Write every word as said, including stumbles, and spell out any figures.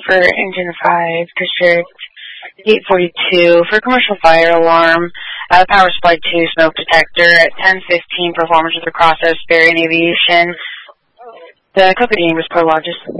for engine five, district eight forty-two, for commercial fire alarm, uh, power supply two, smoke detector at ten fifteen, performance with the Cross Siberian Aviation. The company name was Prologis.